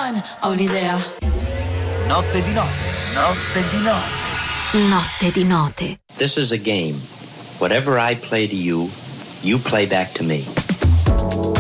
one, ho un'idea. Notte di note. Notte di note. Notte di note. This is a game. Whatever I play to you, you play back to me.